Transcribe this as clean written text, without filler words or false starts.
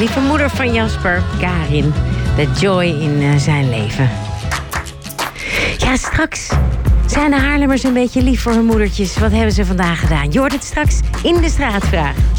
lieve moeder van Jasper, Karin. De joy in zijn leven. Ja, straks zijn de Haarlemmers een beetje lief voor hun moedertjes. Wat hebben ze vandaag gedaan? Je hoort het straks in de straatvraag.